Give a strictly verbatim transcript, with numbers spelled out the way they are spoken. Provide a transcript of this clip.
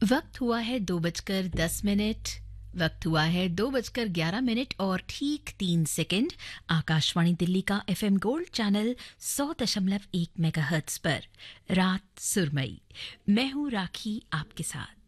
वक्त हुआ है दो बजकर दस मिनट। वक्त हुआ है दो बजकर ग्यारह मिनट और ठीक तीन सेकंड। आकाशवाणी दिल्ली का एफएम गोल्ड चैनल सौ दशमलव एक मेगाहर्ट्ज पर रात सुरमई। मैं हूं राखी आपके साथ।